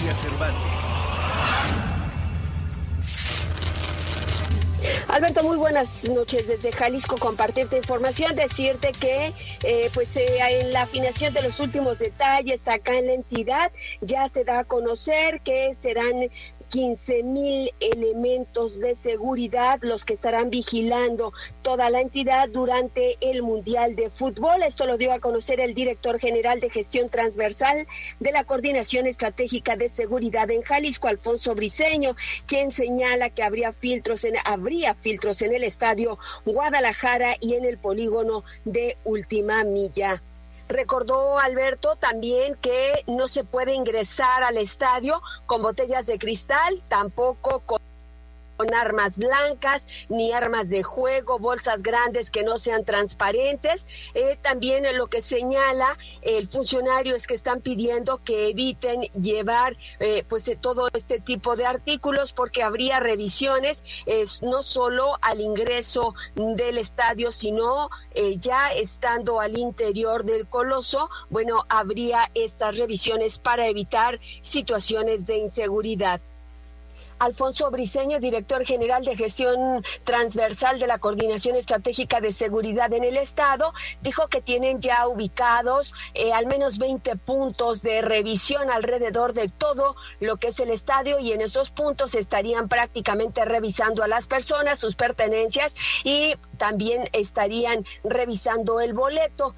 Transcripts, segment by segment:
Noticias Cervantes. Alberto, muy buenas noches desde Jalisco, compartirte información, decirte que en la afinación de los últimos detalles acá en la entidad ya se da a conocer que serán 15,000 elementos de seguridad los que estarán vigilando toda la entidad durante el Mundial de Fútbol. Esto lo dio a conocer el director general de Gestión Transversal de la Coordinación Estratégica de Seguridad en Jalisco, Alfonso Briceño, quien señala que habría filtros en el estadio Guadalajara y en el polígono de Última Milla. Recordó Alberto también que no se puede ingresar al estadio con botellas de cristal, tampoco con armas blancas, ni armas de juego, bolsas grandes que no sean transparentes. También lo que señala el funcionario es que están pidiendo que eviten llevar todo este tipo de artículos porque habría revisiones no solo al ingreso del estadio, sino ya estando al interior del Coloso, habría estas revisiones para evitar situaciones de inseguridad. Alfonso Briceño, director general de Gestión Transversal de la Coordinación Estratégica de Seguridad en el Estado, dijo que tienen ya ubicados al menos 20 puntos de revisión alrededor de todo lo que es el estadio, y en esos puntos estarían prácticamente revisando a las personas, sus pertenencias, y también estarían revisando el boleto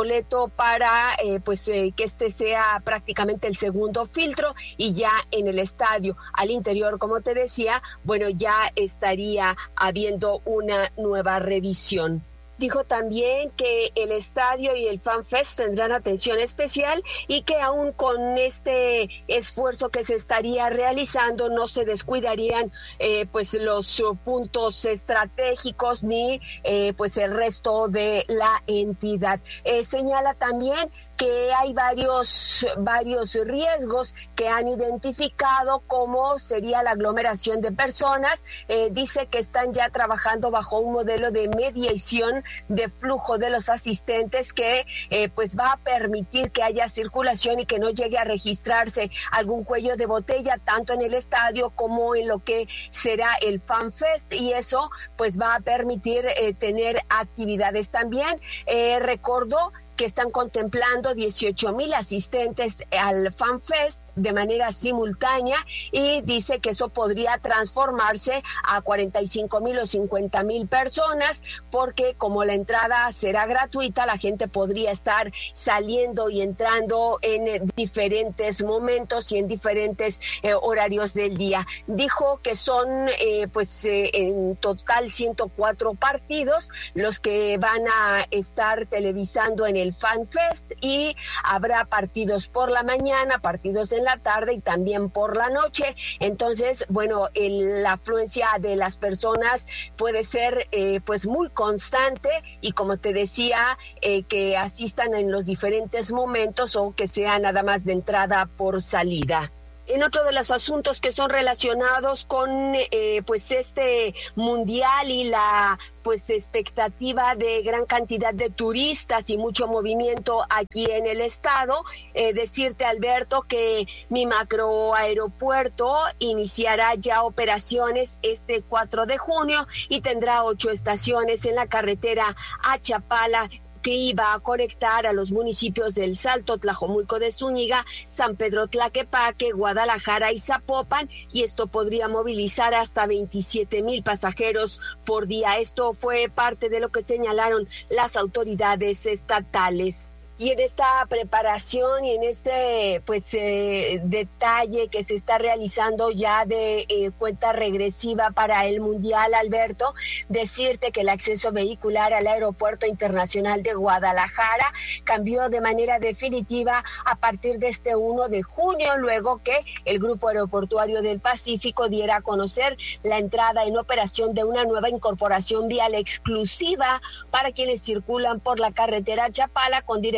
para que este sea prácticamente el segundo filtro, y ya en el estadio al interior, como te decía, ya estaría habiendo una nueva revisión. Dijo también que el estadio y el FanFest tendrán atención especial y que aún con este esfuerzo que se estaría realizando no se descuidarían los puntos estratégicos ni el resto de la entidad. Señala también que hay varios riesgos que han identificado, como sería la aglomeración de personas. Dice que están ya trabajando bajo un modelo de mediación de flujo de los asistentes que va a permitir que haya circulación y que no llegue a registrarse algún cuello de botella tanto en el estadio como en lo que será el FanFest, y eso va a permitir tener actividades. También recordó que están contemplando 18,000 asistentes al FanFest de manera simultánea, y dice que eso podría transformarse a 45,000 o 50,000 personas, porque como la entrada será gratuita, la gente podría estar saliendo y entrando en diferentes momentos y en diferentes horarios del día. Dijo que son en total 104 partidos los que van a estar televisando en el FanFest, y habrá partidos por la mañana, partidos en la tarde y también por la noche. Entonces, la afluencia de las personas puede ser muy constante, y como te decía, que asistan en los diferentes momentos o que sea nada más de entrada por salida. En otro de los asuntos que son relacionados con este mundial y la expectativa de gran cantidad de turistas y mucho movimiento aquí en el estado, decirte, Alberto, que mi macroaeropuerto iniciará ya operaciones este 4 de junio y tendrá 8 estaciones en la carretera a Chapala, que iba a conectar a los municipios del Salto, Tlajomulco de Zúñiga, San Pedro Tlaquepaque, Guadalajara y Zapopan, y esto podría movilizar hasta 27,000 pasajeros por día. Esto fue parte de lo que señalaron las autoridades estatales. Y en esta preparación y en este detalle que se está realizando ya de cuenta regresiva para el Mundial, Alberto, decirte que el acceso vehicular al Aeropuerto Internacional de Guadalajara cambió de manera definitiva a partir de este 1 de junio, luego que el Grupo Aeroportuario del Pacífico diera a conocer la entrada en operación de una nueva incorporación vial exclusiva para quienes circulan por la carretera Chapala con dirección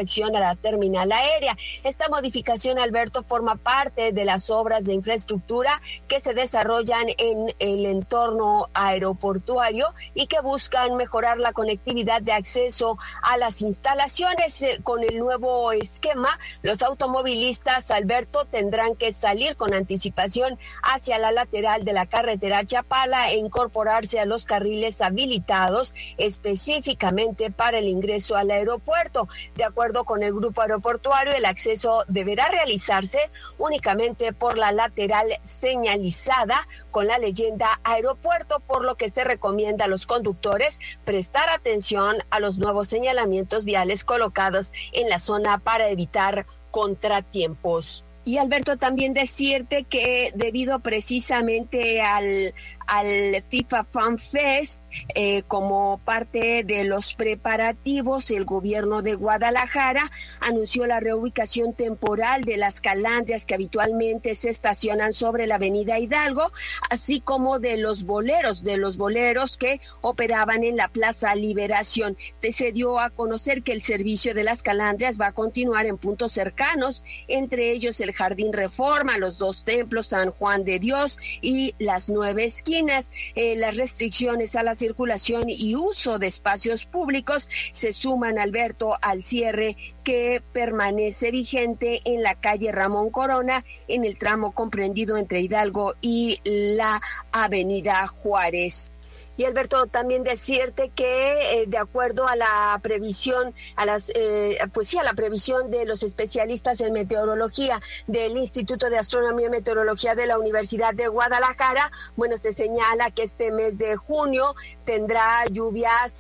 conexión a la terminal aérea. Esta modificación, Alberto, forma parte de las obras de infraestructura que se desarrollan en el entorno aeroportuario y que buscan mejorar la conectividad de acceso a las instalaciones. Con el nuevo esquema, los automovilistas, Alberto, tendrán que salir con anticipación hacia la lateral de la carretera Chapala e incorporarse a los carriles habilitados específicamente para el ingreso al aeropuerto. De acuerdo con el grupo aeroportuario, el acceso deberá realizarse únicamente por la lateral señalizada con la leyenda aeropuerto, por lo que se recomienda a los conductores prestar atención a los nuevos señalamientos viales colocados en la zona para evitar contratiempos. Y Alberto, también decirte que debido precisamente al FIFA Fan Fest, como parte de los preparativos, el gobierno de Guadalajara anunció la reubicación temporal de las calandrias que habitualmente se estacionan sobre la avenida Hidalgo, así como de los boleros que operaban en la Plaza Liberación. Se dio a conocer que el servicio de las calandrias va a continuar en puntos cercanos, entre ellos el Jardín Reforma, los dos templos, San Juan de Dios y las 9 esquinas. Las restricciones a la circulación y uso de espacios públicos se suman, Alberto, al cierre que permanece vigente en la calle Ramón Corona, en el tramo comprendido entre Hidalgo y la avenida Juárez. Y Alberto, también decirte que de acuerdo a la previsión, a la previsión de los especialistas en meteorología del Instituto de Astronomía y Meteorología de la Universidad de Guadalajara, se señala que este mes de junio tendrá lluvias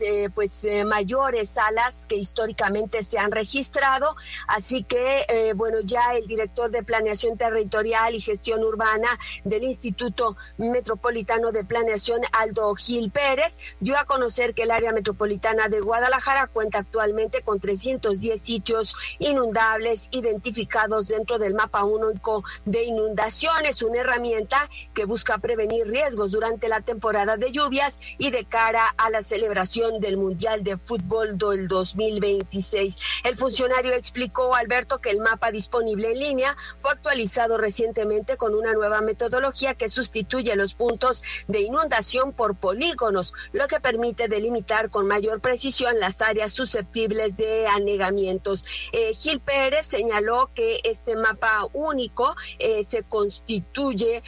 mayores a las que históricamente se han registrado, así que ya el director de Planeación Territorial y Gestión Urbana del Instituto Metropolitano de Planeación, Aldo Gil Pérez, dio a conocer que el área metropolitana de Guadalajara cuenta actualmente con 310 sitios inundables identificados dentro del mapa único de inundaciones, una herramienta que busca prevenir riesgos durante la temporada de lluvias y de cara a la celebración del Mundial de Fútbol del 2026. El funcionario explicó, Alberto, que el mapa disponible en línea fue actualizado recientemente con una nueva metodología que sustituye los puntos de inundación por polígonos, lo que permite delimitar con mayor precisión las áreas susceptibles de anegamientos. Gil Pérez señaló que este mapa único se construye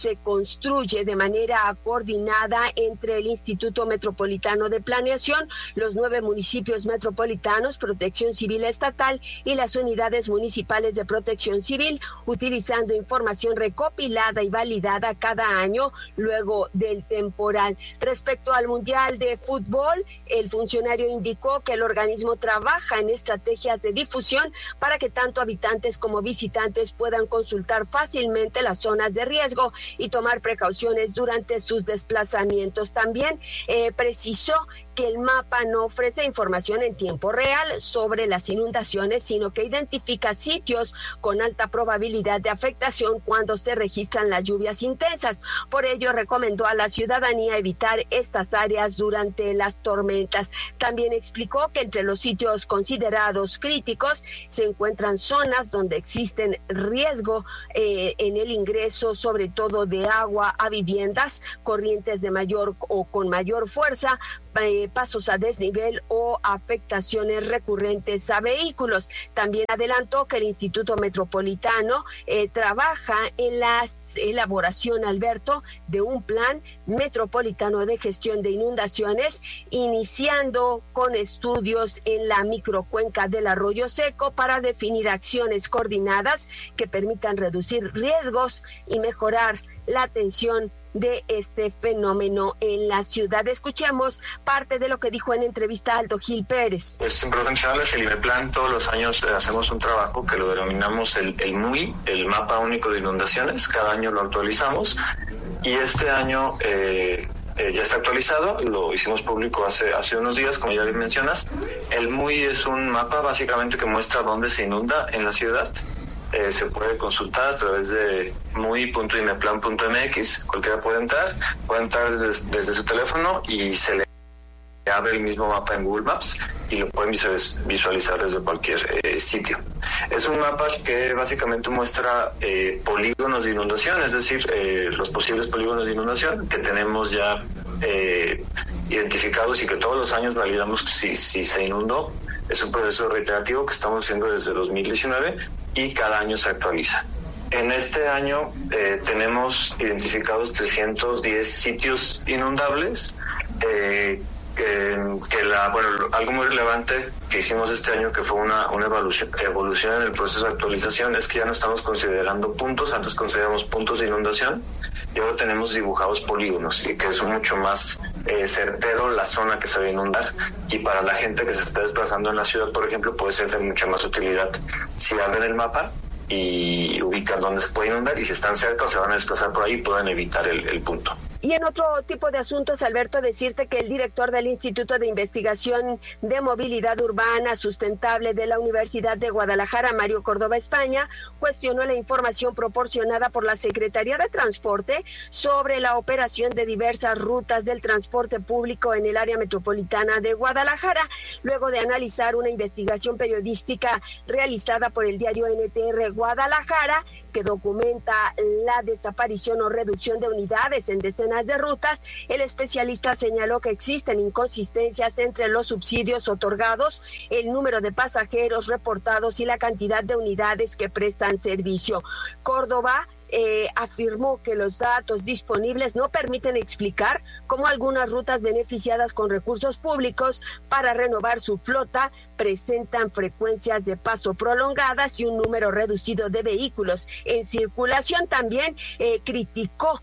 de manera coordinada entre el Instituto Metropolitano de Planeación, los 9 municipios metropolitanos, Protección Civil Estatal y las unidades municipales de Protección Civil, utilizando información recopilada y validada cada año luego del temporal. Respecto al Mundial de Fútbol, el funcionario indicó que el organismo trabaja en estrategias de difusión para que tanto habitantes como visitantes puedan consultar fácilmente las zonas de riesgo y tomar precauciones durante sus desplazamientos. También precisó que el mapa no ofrece información en tiempo real sobre las inundaciones, sino que identifica sitios con alta probabilidad de afectación cuando se registran las lluvias intensas. Por ello, recomendó a la ciudadanía evitar estas áreas durante las tormentas. También explicó que entre los sitios considerados críticos se encuentran zonas donde existen riesgo en el ingreso, sobre todo de agua a viviendas, corrientes de mayor o con mayor fuerza, pasos a desnivel o afectaciones recurrentes a vehículos. También adelantó que el Instituto Metropolitano trabaja en la elaboración, Alberto, de un plan metropolitano de gestión de inundaciones, iniciando con estudios en la microcuenca del Arroyo Seco para definir acciones coordinadas que permitan reducir riesgos y mejorar la atención de este fenómeno en la ciudad. Escuchemos parte de lo que dijo en entrevista a Aldo Gil Pérez. En Profesionales, el IMEPLAN, todos los años hacemos un trabajo que lo denominamos el MUI, el Mapa Único de Inundaciones. Cada año lo actualizamos y este año ya está actualizado, lo hicimos público hace unos días, como ya bien mencionas. El MUI es un mapa básicamente que muestra dónde se inunda en la ciudad. Se puede consultar a través de muy.imeplan.mx, cualquiera puede entrar desde su teléfono y se le abre el mismo mapa en Google Maps y lo pueden visualizar desde cualquier sitio. Es un mapa que básicamente muestra polígonos de inundación, es decir, los posibles polígonos de inundación que tenemos ya identificados y que todos los años validamos si se inundó. Es un proceso reiterativo que estamos haciendo desde 2019 y cada año se actualiza. En este año tenemos identificados 310 sitios inundables. Algo muy relevante que hicimos este año, que fue una evolución en el proceso de actualización, es que ya no estamos considerando puntos. Antes consideramos puntos de inundación y ahora tenemos dibujados polígonos, y que es mucho más certero la zona que se va a inundar, y para la gente que se está desplazando en la ciudad, por ejemplo, puede ser de mucha más utilidad si abren el mapa y ubican dónde se puede inundar, y si están cerca o se van a desplazar por ahí, pueden evitar el punto. Y en otro tipo de asuntos, Alberto, decirte que el director del Instituto de Investigación de Movilidad Urbana Sustentable de la Universidad de Guadalajara, Mario Córdoba España, cuestionó la información proporcionada por la Secretaría de Transporte sobre la operación de diversas rutas del transporte público en el área metropolitana de Guadalajara, luego de analizar una investigación periodística realizada por el diario NTR Guadalajara, que documenta la desaparición o reducción de unidades en decenas de rutas. El especialista señaló que existen inconsistencias entre los subsidios otorgados, el número de pasajeros reportados y la cantidad de unidades que prestan servicio. Córdoba afirmó que los datos disponibles no permiten explicar cómo algunas rutas beneficiadas con recursos públicos para renovar su flota presentan frecuencias de paso prolongadas y un número reducido de vehículos en circulación. También criticó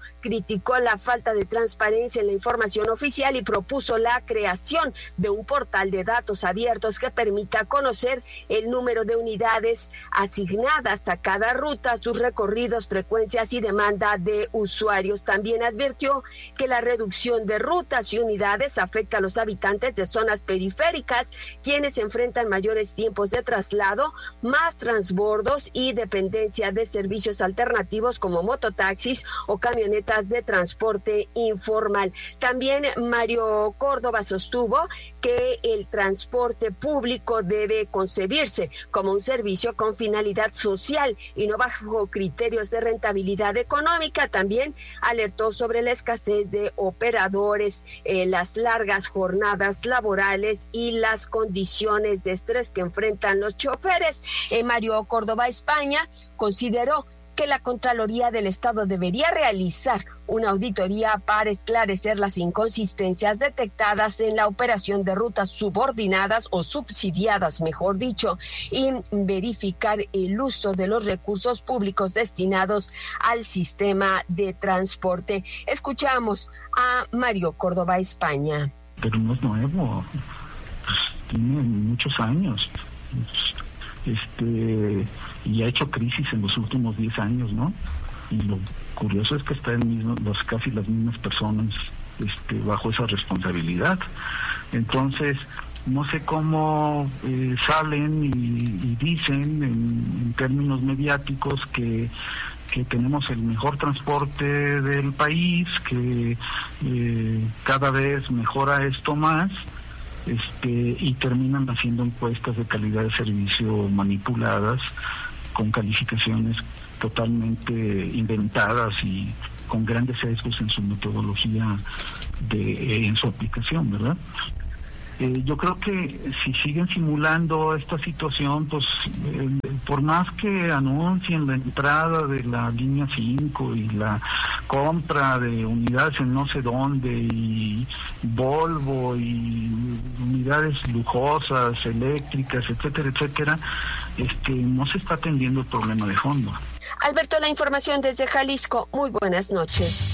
la falta de transparencia en la información oficial y propuso la creación de un portal de datos abiertos que permita conocer el número de unidades asignadas a cada ruta, sus recorridos, frecuencias y demanda de usuarios. También advirtió que la reducción de rutas y unidades afecta a los habitantes de zonas periféricas, quienes enfrentan mayores tiempos de traslado, más transbordos y dependencia de servicios alternativos como mototaxis o camionetas de transporte informal. También Mario Córdoba sostuvo que el transporte público debe concebirse como un servicio con finalidad social y no bajo criterios de rentabilidad económica. También alertó sobre la escasez de operadores, las largas jornadas laborales y las condiciones de estrés que enfrentan los choferes. Mario Córdoba España consideró que la Contraloría del Estado debería realizar una auditoría para esclarecer las inconsistencias detectadas en la operación de rutas subordinadas o subsidiadas, mejor dicho, y verificar el uso de los recursos públicos destinados al sistema de transporte. Escuchamos a Mario Córdoba España. Pero no es nuevo, tiene muchos años. Y ha hecho crisis en los últimos 10 años, ¿no? Y lo curioso es que están casi las mismas personas bajo esa responsabilidad. Entonces, no sé cómo salen y dicen en términos mediáticos que tenemos el mejor transporte del país, que cada vez mejora esto más, y terminan haciendo encuestas de calidad de servicio manipuladas, con calificaciones totalmente inventadas y con grandes sesgos en su metodología en su aplicación, ¿verdad? Yo creo que si siguen simulando esta situación, pues por más que anuncien la entrada de la línea 5 y la compra de unidades en no sé dónde y Volvo y unidades lujosas, eléctricas, etcétera, etcétera, no se está atendiendo el problema de fondo. Alberto, la información desde Jalisco. Muy buenas noches.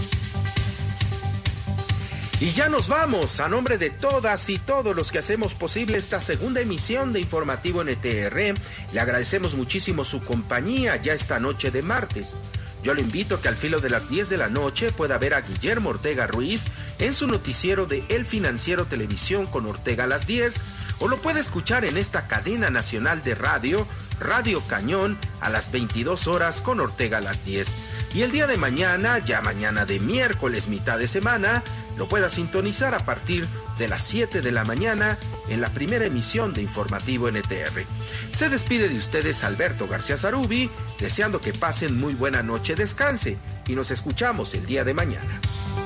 Y ya nos vamos. A nombre de todas y todos los que hacemos posible esta segunda emisión de Informativo NTR, le agradecemos muchísimo su compañía ya esta noche de martes. Yo le invito a que al filo de las 10 de la noche pueda ver a Guillermo Ortega Ruiz en su noticiero de El Financiero Televisión con Ortega a las 10, o lo puede escuchar en esta cadena nacional de radio, Radio Cañón, a las 22 horas con Ortega a las 10. Y el día de mañana, ya mañana de miércoles, mitad de semana, lo pueda sintonizar a partir de las 7 de la mañana en la primera emisión de Informativo NTR. Se despide de ustedes Alberto García Zarubi, deseando que pasen muy buena noche, descanse y nos escuchamos el día de mañana.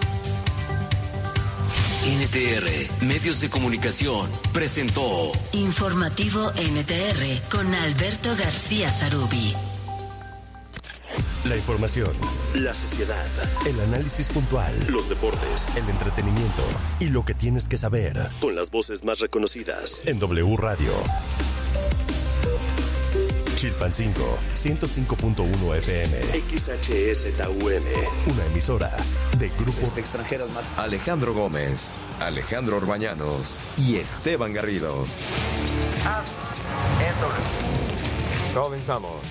NTR Medios de Comunicación presentó Informativo NTR con Alberto García Zarubi. La información, la sociedad, el análisis puntual, los deportes, el entretenimiento y lo que tienes que saber con las voces más reconocidas en W Radio. Chilpancingo, 105.1 FM, XHSTUM, una emisora de Grupo Extranjeros más. Alejandro Gómez, Alejandro Orbañanos y Esteban Garrido. Comenzamos.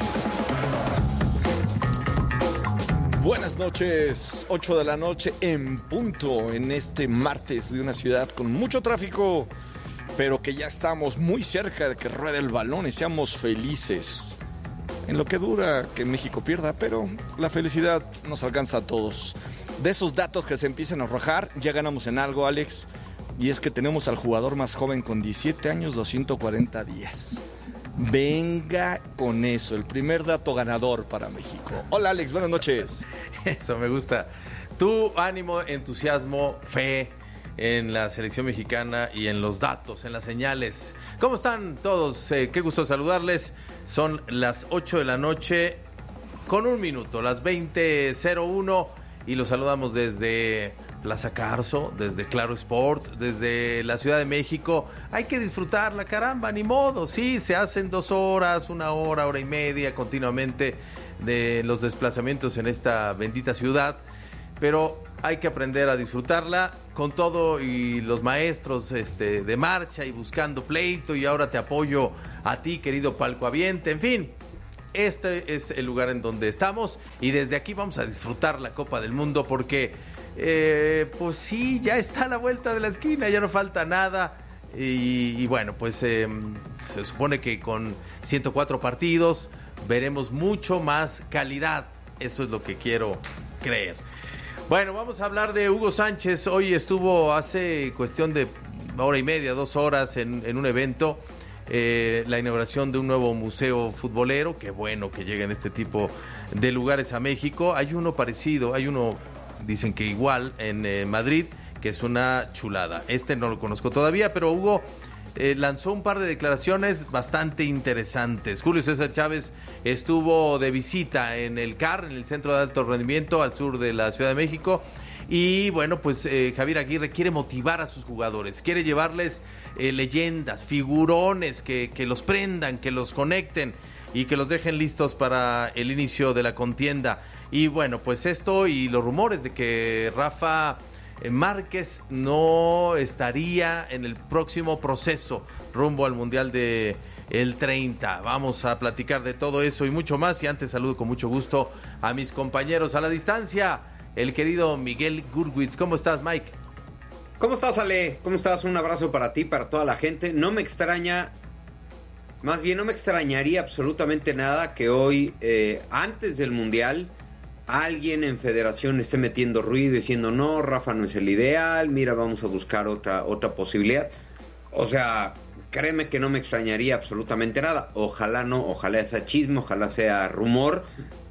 Buenas noches, 8 de la noche en punto en este martes de una ciudad con mucho tráfico, pero que ya estamos muy cerca de que ruede el balón y seamos felices. En lo que dura que México pierda, pero la felicidad nos alcanza a todos. De esos datos que se empiezan a arrojar, ya ganamos en algo, Alex, y es que tenemos al jugador más joven con 17 años, 240 días. Venga con eso, el primer dato ganador para México. Hola Alex, buenas noches. Eso me gusta. Tu ánimo, entusiasmo, fe en la selección mexicana y en los datos, en las señales. ¿Cómo están todos? Qué gusto saludarles. Son las 8 de la noche con un minuto, las 20:01, y los saludamos desde Plaza Carso, desde Claro Sports, desde la Ciudad de México. Hay que disfrutarla, caramba, ni modo. Sí, se hacen 2 horas, 1 hora, hora y media continuamente de los desplazamientos en esta bendita ciudad, pero hay que aprender a disfrutarla con todo y los maestros de marcha y buscando pleito, y ahora te apoyo a ti, querido palcoaviente. En fin, este es el lugar en donde estamos y desde aquí vamos a disfrutar la Copa del Mundo porque pues sí, ya está a la vuelta de la esquina, ya no falta nada. Y bueno, pues se supone que con 104 partidos veremos mucho más calidad. Eso es lo que quiero creer. Bueno, vamos a hablar de Hugo Sánchez. Hoy estuvo hace cuestión de hora y media, 2 horas en un evento, la inauguración de un nuevo museo futbolero. Qué bueno que lleguen este tipo de lugares a México. Hay uno parecido, hay uno, dicen que igual, en Madrid, que es una chulada. No lo conozco todavía, pero Hugo lanzó un par de declaraciones bastante interesantes. Julio César Chávez estuvo de visita en el CAR, en el Centro de Alto Rendimiento, al sur de la Ciudad de México. Y bueno, pues Javier Aguirre quiere motivar a sus jugadores, quiere llevarles leyendas, figurones que los prendan, que los conecten y que los dejen listos para el inicio de la contienda. Y bueno, pues esto y los rumores de que Rafa Márquez no estaría en el próximo proceso rumbo al Mundial de el 30. Vamos a platicar de todo eso y mucho más. Y antes saludo con mucho gusto a mis compañeros a la distancia, el querido Miguel Gurwitz. ¿Cómo estás, Mike? ¿Cómo estás, Ale? ¿Cómo estás? Un abrazo para ti, para toda la gente. No me extraña, más bien no me extrañaría absolutamente nada que hoy, antes del Mundial, alguien en Federación esté metiendo ruido diciendo no, Rafa no es el ideal, mira, vamos a buscar otra posibilidad. O sea, créeme que no me extrañaría absolutamente nada. Ojalá no, ojalá sea chisme, ojalá sea rumor.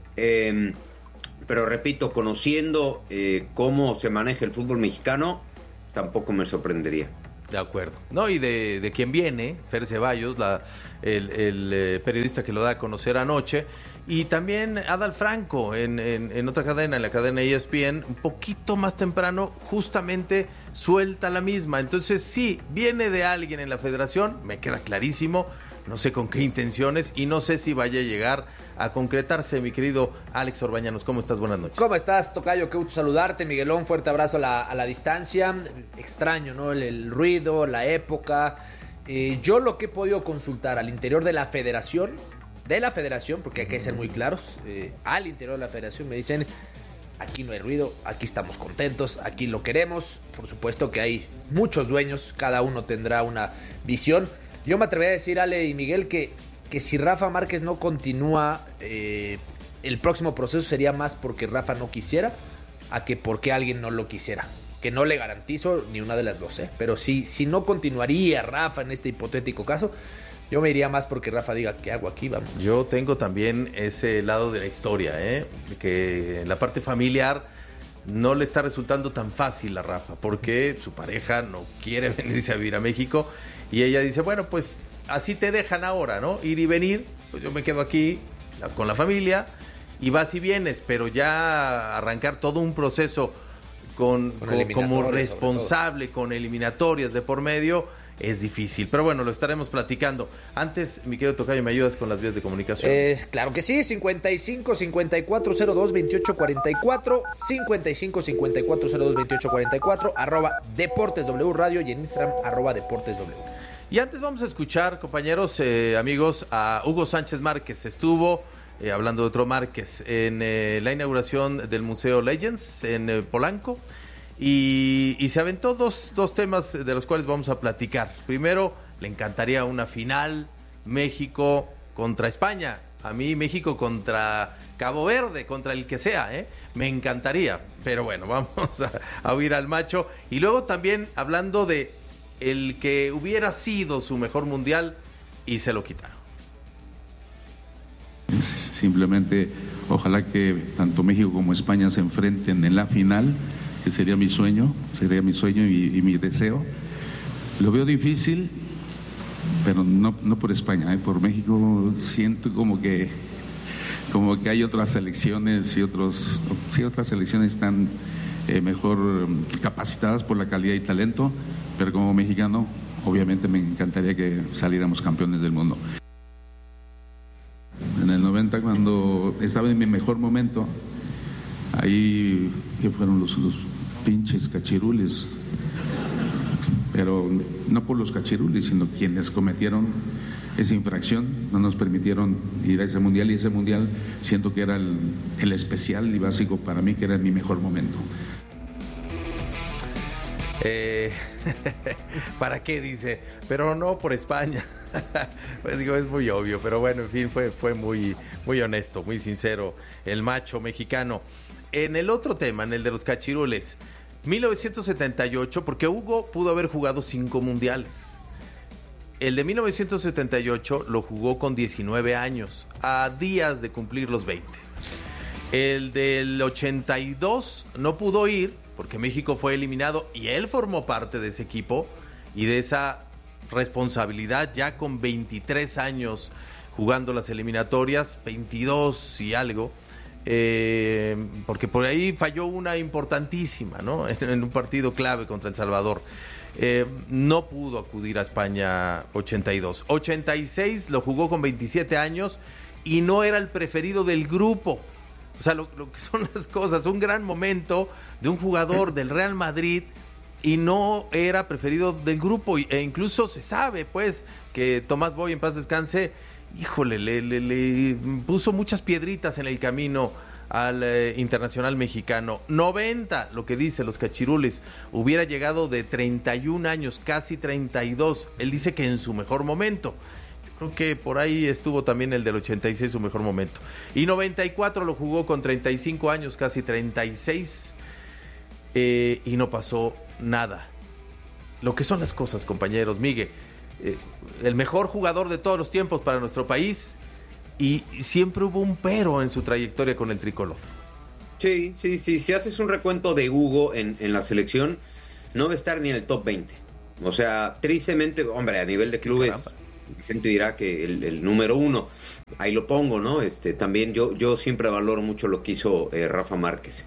Pero repito, conociendo cómo se maneja el fútbol mexicano, tampoco me sorprendería. De acuerdo. No, y de quien viene, Fer Ceballos, el periodista que lo da a conocer anoche, y también Adal Franco en otra cadena, en la cadena ESPN, un poquito más temprano, justamente suelta la misma. Entonces sí, viene de alguien en la federación, me queda clarísimo, no sé con qué intenciones y no sé si vaya a llegar a concretarse. Mi querido Alex Orbañanos, ¿cómo estás? Buenas noches. ¿Cómo estás, tocayo? Qué gusto saludarte, Miguelón, fuerte abrazo a la distancia. Extraño, ¿no? El ruido, la época. Yo lo que he podido consultar al interior de la federación, porque hay que ser muy claros, al interior de la federación me dicen, aquí no hay ruido, aquí estamos contentos, aquí lo queremos. Por supuesto que hay muchos dueños, cada uno tendrá una visión. Yo me atrevería a decir, Ale y Miguel, que si Rafa Márquez no continúa, el próximo proceso sería más porque Rafa no quisiera, a que porque alguien no lo quisiera. que no le garantizo ni una de las dos, pero si no continuaría Rafa en este hipotético caso, yo me iría más porque Rafa diga, ¿qué hago aquí? Vamos. Yo tengo también ese lado de la historia, que en la parte familiar no le está resultando tan fácil a Rafa, porque su pareja no quiere venirse a vivir a México, y ella dice, bueno, pues así te dejan ahora, ¿no? Ir y venir, pues yo me quedo aquí con la familia, y vas y vienes, pero ya arrancar todo un proceso como responsable, con eliminatorias de por medio, es difícil. Pero bueno, lo estaremos platicando. Antes, mi querido tocayo, ¿me ayudas con las vías de comunicación? Claro que sí, 55-5402-2844, 55-5402-2844, @Deportes W Radio y en Instagram @Deportes W. Y antes vamos a escuchar, compañeros, amigos, a Hugo Sánchez Márquez. Estuvo hablando de otro Márquez, en la inauguración del Museo Legends en Polanco, y se aventó dos temas de los cuales vamos a platicar. Primero, le encantaría una final México contra España. A mí México contra Cabo Verde, contra el que sea, me encantaría. Pero bueno, vamos a oír al macho. Y luego también hablando de el que hubiera sido su mejor mundial y se lo quitaron. Simplemente ojalá que tanto México como España se enfrenten en la final, que sería mi sueño y mi deseo. Lo veo difícil, pero no por España, por México. Siento como que hay otras selecciones y otras selecciones están mejor capacitadas por la calidad y talento, pero como mexicano obviamente me encantaría que saliéramos campeones del mundo. En el 90, cuando estaba en mi mejor momento, ahí que fueron los pinches cachirules, pero no por los cachirules, sino quienes cometieron esa infracción, no nos permitieron ir a ese mundial, y ese mundial siento que era el especial y básico para mí, que era mi mejor momento. ¿Para qué? Dice, pero no por España. Pues digo, es muy obvio, pero bueno, en fin, fue muy, muy honesto, muy sincero el macho mexicano. En el otro tema, en el de los cachirules, 1978, porque Hugo pudo haber jugado 5 mundiales. El de 1978 lo jugó con 19 años, a días de cumplir los 20. El del 82 no pudo ir porque México fue eliminado y él formó parte de ese equipo y de esa responsabilidad ya con 23 años jugando las eliminatorias, 22 y algo, porque por ahí falló una importantísima, ¿no? En un partido clave contra El Salvador. No pudo acudir a España 82. 86 lo jugó con 27 años y no era el preferido del grupo. O sea, lo que son las cosas, un gran momento de un jugador del Real Madrid y no era preferido del grupo, e incluso se sabe pues que Tomás Boy, en paz descanse, híjole, le puso muchas piedritas en el camino al internacional mexicano. 90, lo que dice los cachirules, hubiera llegado de 31 años, casi 32, él dice que en su mejor momento. Creo que por ahí estuvo también el del 86, su mejor momento. Y 94 lo jugó con 35 años, casi 36, y no pasó nada. Lo que son las cosas, compañeros. Miguel, el mejor jugador de todos los tiempos para nuestro país, y siempre hubo un pero en su trayectoria con el tricolor. Sí. Si haces un recuento de Hugo en la selección, no va a estar ni en el top 20. O sea, tristemente, hombre, a nivel de clubes... Caramba. La gente dirá que el número 1, ahí lo pongo, ¿no? También yo siempre valoro mucho lo que hizo Rafa Márquez.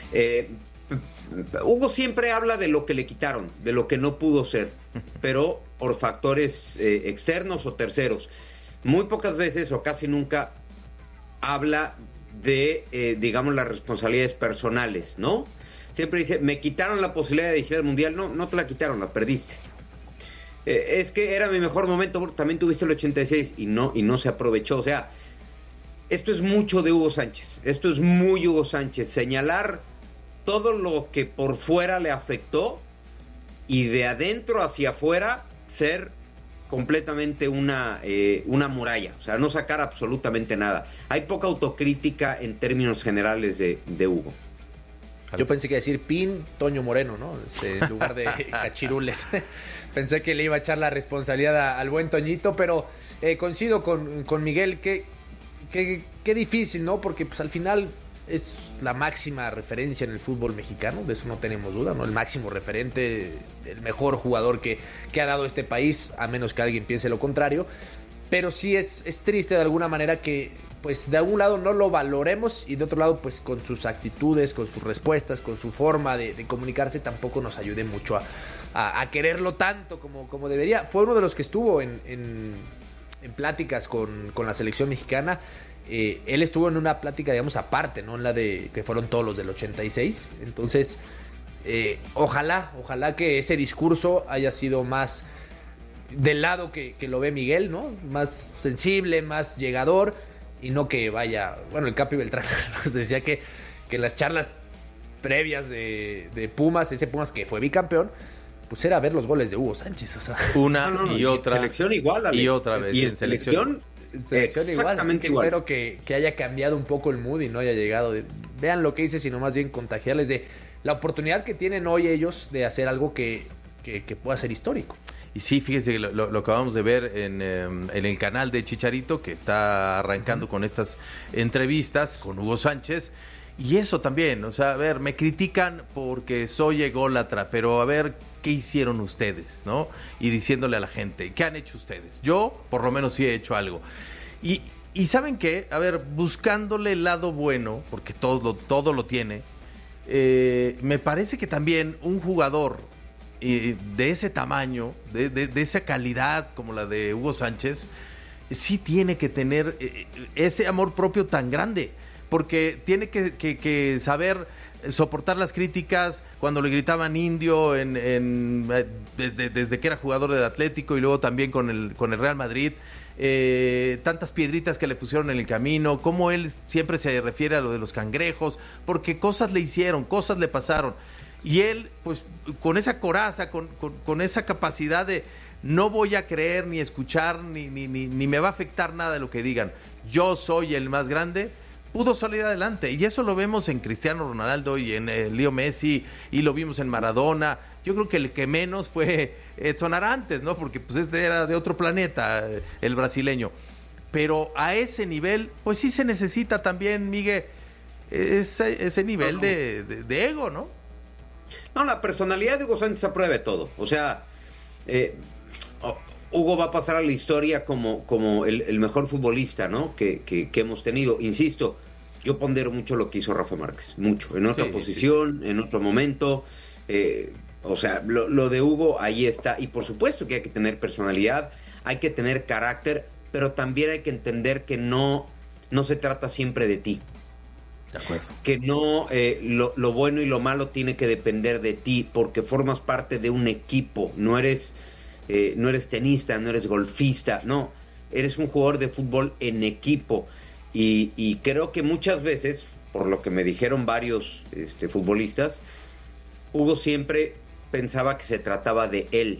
Hugo siempre habla de lo que le quitaron, de lo que no pudo ser, pero por factores externos o terceros. Muy pocas veces o casi nunca habla de, digamos, las responsabilidades personales, ¿no? Siempre dice, me quitaron la posibilidad de dirigir el Mundial. No te la quitaron, la perdiste. Es que era mi mejor momento, también tuviste el 86 y no se aprovechó. O sea, esto es mucho de Hugo Sánchez, esto es muy Hugo Sánchez, señalar todo lo que por fuera le afectó y de adentro hacia afuera ser completamente una muralla, o sea, no sacar absolutamente nada. Hay poca autocrítica en términos generales de Hugo. Yo pensé que iba a decir Pin Toño Moreno, ¿no? En lugar de Cachirules. Pensé que le iba a echar la responsabilidad al buen Toñito, pero coincido con Miguel, qué difícil, ¿no? Porque pues al final es la máxima referencia en el fútbol mexicano, de eso no tenemos duda, ¿no? El máximo referente, el mejor jugador que ha dado este país, a menos que alguien piense lo contrario. Pero sí es triste de alguna manera que, pues, de algún lado no lo valoremos y de otro lado, pues, con sus actitudes, con sus respuestas, con su forma de comunicarse, tampoco nos ayude mucho a quererlo tanto como debería. Fue uno de los que estuvo en pláticas con la selección mexicana. Él estuvo en una plática, digamos, aparte, ¿no? En la de que fueron todos los del 86. Entonces, ojalá que ese discurso haya sido más del lado que lo ve Miguel, ¿no? Más sensible, más llegador, y no que vaya... Bueno, el Capi Beltrán nos decía que las charlas previas de Pumas, ese Pumas que fue bicampeón, pues era ver los goles de Hugo Sánchez, o sea... y otra. Selección igual, y otra vez. Y en selección igual, así que espero que haya cambiado un poco el mood y no haya llegado vean lo que hice, sino más bien contagiarles de la oportunidad que tienen hoy ellos de hacer algo que pueda ser histórico. Y sí, fíjese que lo acabamos de ver en el canal de Chicharito, que está arrancando con estas entrevistas con Hugo Sánchez. Y eso también, o sea, a ver, me critican porque soy ególatra, pero a ver, ¿qué hicieron ustedes, no? Y diciéndole a la gente, ¿qué han hecho ustedes? Yo, por lo menos, sí he hecho algo. Y ¿saben qué? A ver, buscándole el lado bueno, porque todo lo tiene, me parece que también un jugador de ese tamaño, de esa calidad como la de Hugo Sánchez, sí tiene que tener ese amor propio tan grande, porque tiene que saber soportar las críticas cuando le gritaban indio desde que era jugador del Atlético y luego también con el Real Madrid, tantas piedritas que le pusieron en el camino, cómo él siempre se refiere a lo de los cangrejos, porque cosas le hicieron, cosas le pasaron. Y él, pues, con esa coraza, con esa capacidad de no voy a creer ni escuchar, ni me va a afectar nada de lo que digan. Yo soy el más grande, pudo salir adelante. Y eso lo vemos en Cristiano Ronaldo y en Leo Messi, y lo vimos en Maradona. Yo creo que el que menos fue Edson Arantes, ¿no? Porque pues este era de otro planeta, el brasileño. Pero a ese nivel, pues sí se necesita también, Miguel, ese nivel de ego, ¿no? No, la personalidad de Hugo Sánchez apruebe todo. O sea, Hugo va a pasar a la historia como el mejor futbolista, ¿no? que hemos tenido. Insisto, yo pondero mucho lo que hizo Rafa Márquez. Mucho. En otra posición, en otro momento. O sea, lo de Hugo ahí está. Y por supuesto que hay que tener personalidad, hay que tener carácter, pero también hay que entender que no se trata siempre de ti. De acuerdo. Que no, lo bueno y lo malo tiene que depender de ti, porque formas parte de un equipo. No eres tenista, no eres golfista, no, eres un jugador de fútbol en equipo. Y creo que muchas veces, por lo que me dijeron varios futbolistas, Hugo siempre pensaba que se trataba de él,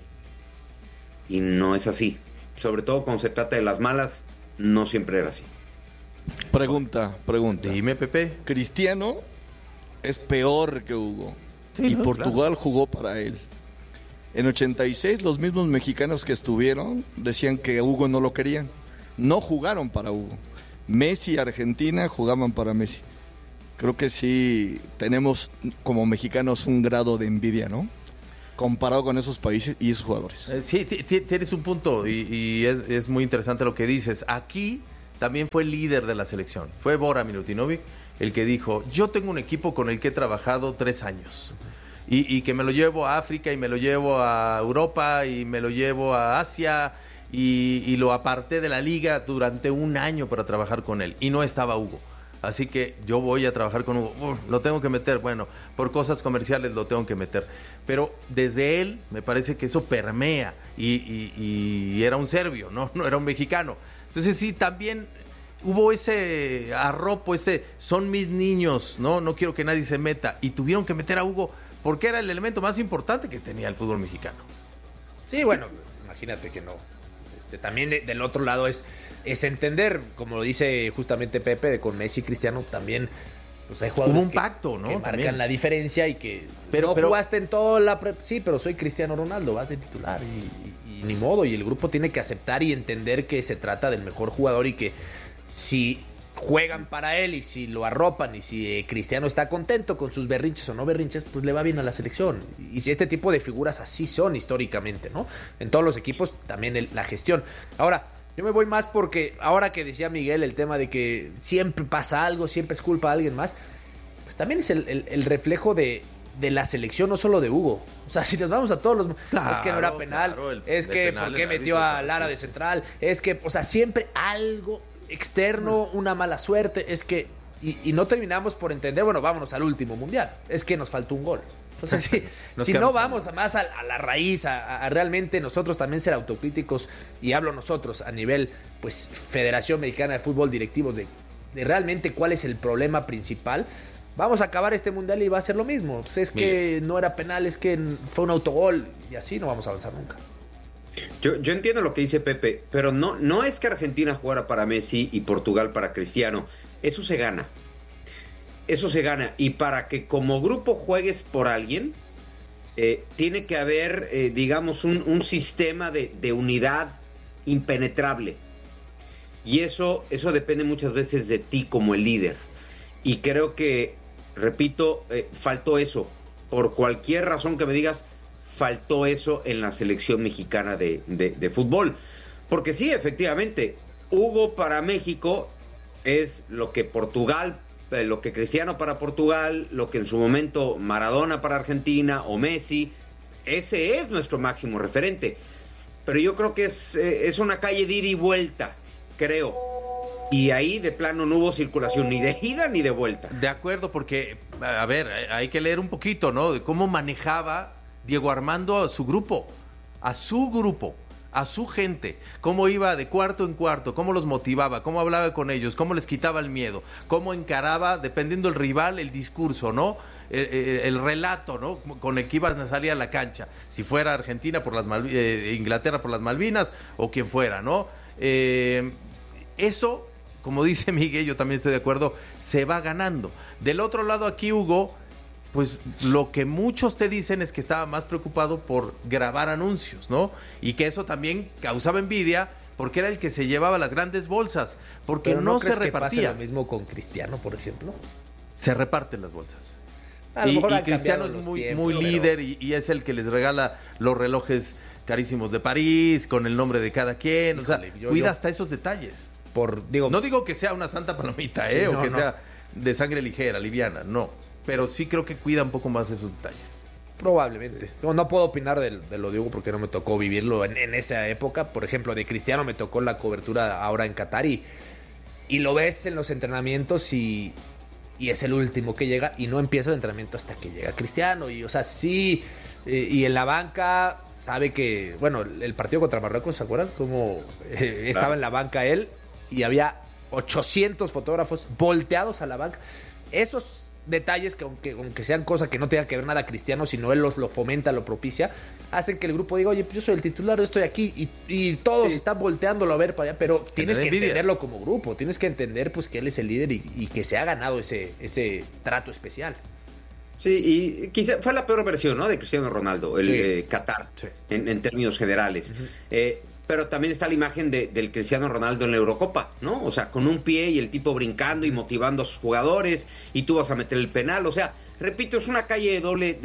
y no es así. Sobre todo cuando se trata de las malas, no siempre era así. Pregunta. Dime, Pepe. Cristiano es peor que Hugo. Sí, y no, Portugal claro. jugó para él. En 86 los mismos mexicanos que estuvieron decían que Hugo no lo querían. No jugaron para Hugo. Messi y Argentina jugaban para Messi. Creo que sí tenemos como mexicanos un grado de envidia, ¿no? Comparado con esos países y esos jugadores. Sí, tienes un punto y es muy interesante lo que dices. Aquí también fue el líder de la selección. Fue Bora Milutinovic el que dijo, yo tengo un equipo con el que he trabajado 3 años. Y que me lo llevo a África y me lo llevo a Europa y me lo llevo a Asia y lo aparté de la liga durante 1 año para trabajar con él. Y no estaba Hugo. Así que yo voy a trabajar con Hugo. Lo tengo que meter. Bueno, por cosas comerciales lo tengo que meter. Pero desde él me parece que eso permea. Y era un serbio, no era un mexicano. Entonces sí, también hubo ese arropo, son mis niños, no quiero que nadie se meta. Y tuvieron que meter a Hugo porque era el elemento más importante que tenía el fútbol mexicano. Sí, bueno, imagínate que no. También del otro lado es entender, como lo dice justamente Pepe, con Messi y Cristiano también, Pues hay jugadores hubo un pacto, ¿no? que También marcan la diferencia y que pero jugaste en toda la... Sí, pero soy Cristiano Ronaldo, vas de titular y ni modo. Y el grupo tiene que aceptar y entender que se trata del mejor jugador y que si juegan para él y si lo arropan y si Cristiano está contento con sus berrinches o no berrinches, pues le va bien a la selección. Y si este tipo de figuras así son históricamente, ¿no? En todos los equipos también la gestión. Ahora, yo me voy más porque ahora que decía Miguel el tema de que siempre pasa algo, siempre es culpa de alguien más, pues también es el reflejo de la selección, no solo de Hugo. O sea, si nos vamos a todos los... es que no era penal, es que ¿por qué metió a Lara de central? Es que, o sea, siempre algo externo, una mala suerte, es que... Y no terminamos por entender, bueno, vámonos al último mundial, es que nos faltó un gol. Entonces, si no vamos más a la raíz, a realmente nosotros también ser autocríticos, y hablo nosotros a nivel, pues, Federación Mexicana de Fútbol, directivos, de realmente cuál es el problema principal, vamos a acabar este mundial y va a ser lo mismo. Pues es que no era penal, es que fue un autogol, y así no vamos a avanzar nunca. Yo entiendo lo que dice Pepe, pero no es que Argentina jugara para Messi y Portugal para Cristiano. Eso se gana. Eso se gana. Y para que como grupo juegues por alguien, tiene que haber, digamos, un sistema de unidad impenetrable. Y eso depende muchas veces de ti como el líder. Y creo que, repito, faltó eso. Por cualquier razón que me digas, faltó eso en la selección mexicana de fútbol. Porque sí, efectivamente, Hugo para México es lo que Portugal, lo que Cristiano para Portugal, lo que en su momento Maradona para Argentina o Messi. Ese es nuestro máximo referente. Pero yo creo que es una calle de ida y vuelta, creo. Y ahí de plano no hubo circulación ni de ida ni de vuelta. De acuerdo, porque, a ver, hay que leer un poquito, ¿no? De cómo manejaba Diego Armando a su grupo, a su gente, cómo iba de cuarto en cuarto, cómo los motivaba, cómo hablaba con ellos, cómo les quitaba el miedo, cómo encaraba, dependiendo del rival, el discurso, ¿no? El relato, ¿no? Con el que iban a salir a la cancha, si fuera Argentina por las Inglaterra por las Malvinas o quien fuera, ¿no? Eso, como dice Miguel, yo también estoy de acuerdo, se va ganando. Del otro lado aquí, Hugo, pues lo que muchos te dicen es que estaba más preocupado por grabar anuncios, ¿no? Y que eso también causaba envidia porque era el que se llevaba las grandes bolsas, porque no se repartía. Que pase lo mismo con Cristiano, por ejemplo. Se reparten las bolsas. A lo mejor y Cristiano es muy líder y es el que les regala los relojes carísimos de París con el nombre de cada quien. Híjole, o sea, cuida hasta esos detalles. No digo que sea una santa palomita, sí, o que sea de sangre ligera, liviana, no. Pero sí creo que cuida un poco más esos detalles. Probablemente. No puedo opinar de lo de Hugo porque no me tocó vivirlo en esa época. Por ejemplo, de Cristiano me tocó la cobertura ahora en Qatar y lo ves en los entrenamientos y es el último que llega y no empieza el entrenamiento hasta que llega Cristiano. Y, o sea, sí, y en la banca sabe que, bueno, el partido contra Marruecos, ¿se acuerdan? Como estaba en la banca él y había 800 fotógrafos volteados a la banca. Esos detalles que aunque sean cosas que no tengan que ver nada Cristiano, sino él lo fomenta, lo propicia, hacen que el grupo diga, oye, pues yo soy el titular, yo estoy aquí y todos están volteándolo a ver para allá, pero tienes que entenderlo como grupo, tienes que entender pues que él es el líder y que se ha ganado ese trato especial. Sí, y quizá fue la peor versión, ¿no?, de Cristiano Ronaldo, el Qatar, en términos generales. Pero también está la imagen del Cristiano Ronaldo en la Eurocopa, ¿no? O sea, con un pie y el tipo brincando y motivando a sus jugadores y tú vas a meter el penal. O sea, repito, es una calle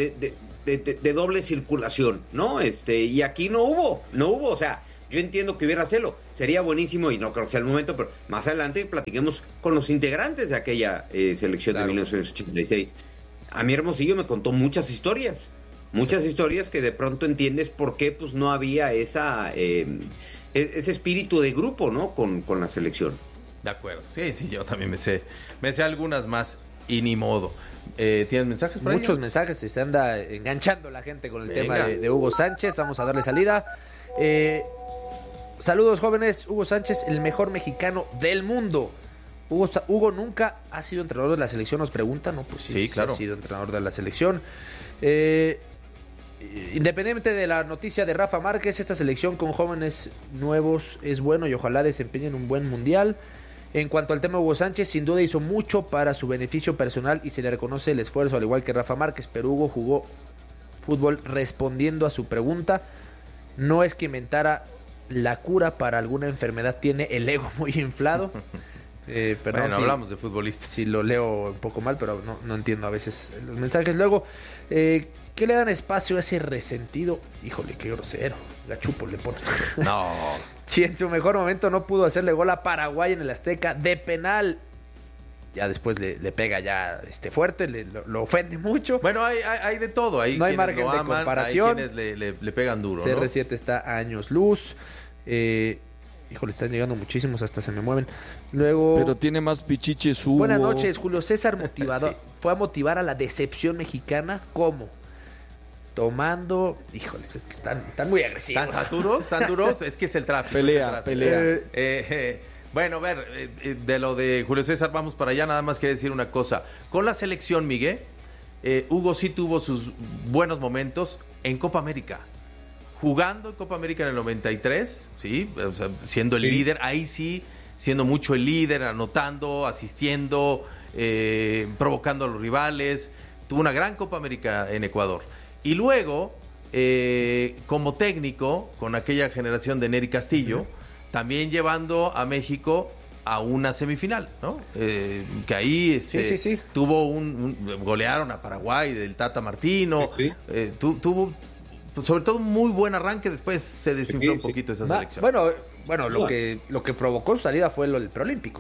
de doble circulación, ¿no? Y aquí no hubo. O sea, yo entiendo que hubiera hacerlo. Sería buenísimo y no creo que sea el momento, pero más adelante platiquemos con los integrantes de aquella selección de 1986. A mí Hermosillo me contó muchas historias. Muchas historias que de pronto entiendes por qué pues no había ese espíritu de grupo, ¿no? Con la selección. De acuerdo. Sí, yo también me sé algunas más y ni modo. ¿Tienes mensajes para Muchos mensajes, se anda enganchando la gente con el tema de Hugo Sánchez. Vamos a darle salida. Saludos, jóvenes. Hugo Sánchez, el mejor mexicano del mundo. Hugo nunca ha sido entrenador de la selección, nos preguntan, ¿no? Pues sí, claro. Ha sido entrenador de la selección. Independientemente de la noticia de Rafa Márquez, esta selección con jóvenes nuevos es bueno y ojalá desempeñen un buen mundial. En cuanto al tema de Hugo Sánchez, sin duda hizo mucho para su beneficio personal y se le reconoce el esfuerzo, al igual que Rafa Márquez, pero Hugo jugó fútbol respondiendo a su pregunta. No es que inventara la cura para alguna enfermedad, tiene el ego muy inflado. Perdón, bueno, hablamos de futbolistas. Sí, lo leo un poco mal, pero no entiendo a veces los mensajes. Luego, ¿qué le dan espacio a ese resentido? Híjole, qué grosero. Gachupo le pone. No. Si en su mejor momento no pudo hacerle gol a Paraguay en el Azteca de penal, ya después le pega ya fuerte, lo ofende mucho. Bueno, hay de todo. Hay no hay margen de comparación. Hay quienes le pegan duro, CR7 está a años luz. Híjole, están llegando muchísimos, hasta se me mueven. Luego, pero tiene más pichiches Hugo. Buenas noches, Julio César motivador. Sí. Fue a motivar a la decepción mexicana. ¿Cómo? Tomando, híjole, es que están muy agresivos. ¿Tan duros? Es que es el tráfico. Pelea. Bueno, a ver, de lo de Julio César, vamos para allá. Nada más quiero decir una cosa. Con la selección, Miguel, Hugo sí tuvo sus buenos momentos en Copa América. Jugando en Copa América en el 93, ¿sí? O sea, siendo el líder, ahí sí, siendo mucho el líder, anotando, asistiendo, provocando a los rivales. Tuvo una gran Copa América en Ecuador. Y luego, como técnico, con aquella generación de Nery Castillo, también llevando a México a una semifinal, ¿no? Que ahí sí. tuvo golearon a Paraguay del Tata Martino, tuvo sobre todo un muy buen arranque, después se desinfló un poquito esa selección. Bueno, lo que provocó su salida fue el preolímpico,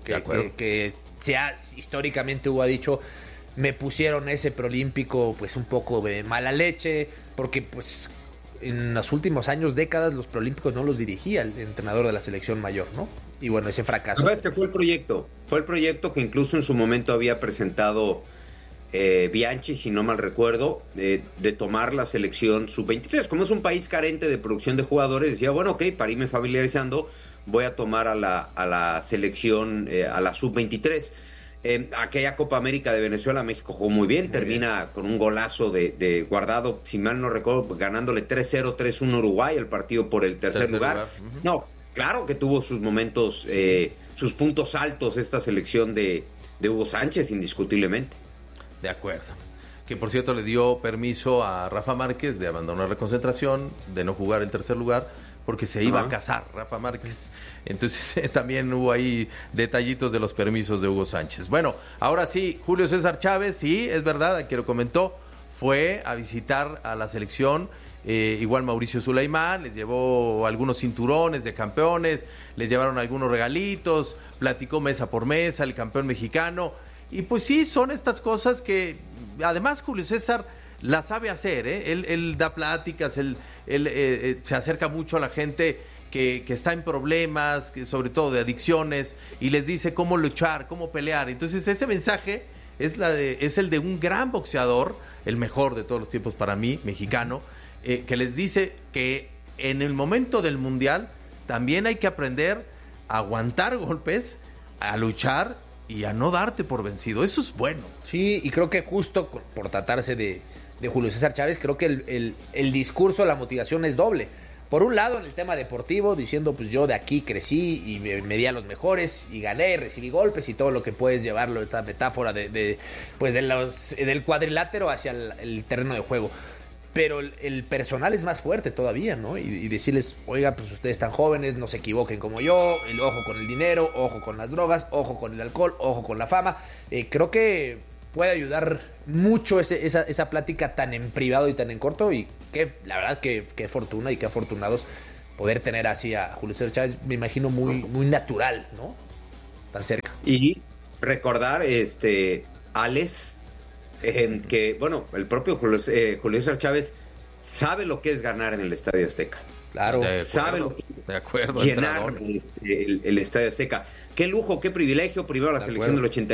que históricamente Hugo ha dicho, me pusieron ese preolímpico pues un poco de mala leche, porque pues en los últimos años, décadas, los preolímpicos no los dirigía el entrenador de la selección mayor, ¿no? Y bueno, ese fracaso. ¿Sabes qué fue el proyecto? Fue el proyecto que incluso en su momento había presentado Bianchi, si no mal recuerdo, de tomar la selección sub-23. Como es un país carente de producción de jugadores, decía, bueno, ok, para irme familiarizando, voy a tomar a la selección, a la sub-23. Aquella Copa América de Venezuela, México jugó muy bien, termina con un golazo de Guardado, si mal no recuerdo, ganándole 3-0, 3-1 Uruguay, el partido por el tercer lugar. Uh-huh. No, claro que tuvo sus momentos, sus puntos altos esta selección de Hugo Sánchez, indiscutiblemente. De acuerdo. Que por cierto le dio permiso a Rafa Márquez de abandonar la concentración, de no jugar el tercer lugar, porque se iba a casar Rafa Márquez. Entonces también hubo ahí detallitos de los permisos de Hugo Sánchez. Bueno, ahora sí, Julio César Chávez, sí, es verdad, aquí lo comentó, fue a visitar a la selección, igual Mauricio Sulaimán, les llevó algunos cinturones de campeones, les llevaron algunos regalitos, platicó mesa por mesa, el campeón mexicano, y pues sí, son estas cosas que además Julio César la sabe hacer, ¿eh? Él da pláticas, él se acerca mucho a la gente que está en problemas, sobre todo de adicciones, y les dice cómo luchar, cómo pelear. Entonces ese mensaje es el de un gran boxeador, el mejor de todos los tiempos para mí, mexicano, que les dice que en el momento del mundial también hay que aprender a aguantar golpes, a luchar y a no darte por vencido. Eso es bueno. Sí, y creo que justo por tratarse de Julio César Chávez, creo que el discurso, la motivación es doble. Por un lado, en el tema deportivo, diciendo, pues yo de aquí crecí y me di a los mejores y gané, recibí golpes y todo lo que puedes llevarlo, esta metáfora del cuadrilátero hacia el terreno de juego. Pero el personal es más fuerte todavía, ¿no? Y decirles, oiga, pues ustedes están jóvenes, no se equivoquen como yo, ojo con el dinero, ojo con las drogas, ojo con el alcohol, ojo con la fama. Creo que puede ayudar mucho esa plática tan en privado y tan en corto, y la verdad que fortuna y qué afortunados poder tener así a Julio César Chávez, me imagino muy natural, ¿no? Tan cerca. Y recordar, Alex, que, bueno, el propio Julio César Chávez sabe lo que es ganar en el Estadio Azteca. Claro, sabe lo que es llenar el Estadio Azteca. Qué lujo, qué privilegio. Primero la selección del